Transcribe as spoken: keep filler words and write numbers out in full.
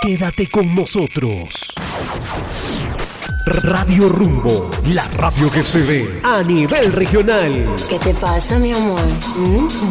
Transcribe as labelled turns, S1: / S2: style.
S1: Quédate con nosotros. Radio Rumbo, la radio que se ve a nivel regional.
S2: ¿Qué te pasa, mi amor? ¿Mm?